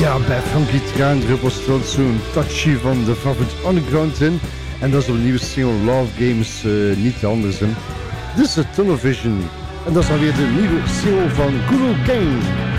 Ja, bij Funky Traan druppels er zo'n touchje van de Velvet Underground in. En dat is op de nieuwe single Love Games niet anders in. Dit is de Tunnel Vision. En dat is alweer de nieuwe single van Guru Kane.